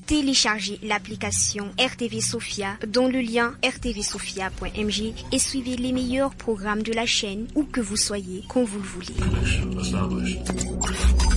téléchargez l'application RTV Sophia dans le lien rtvsophia.mg et suivez les meilleurs programmes de la chaîne où que vous soyez quand vous le voulez.